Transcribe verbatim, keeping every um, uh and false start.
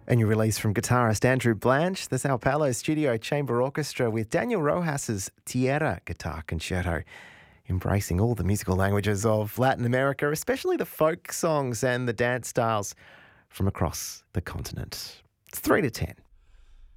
A new release from guitarist Andrew Blanche, the Sao Paulo Studio Chamber Orchestra with Daniel Rojas's Tierra Guitar Concerto, embracing all the musical languages of Latin America, especially the folk songs and the dance styles from across the continent. It's three to ten.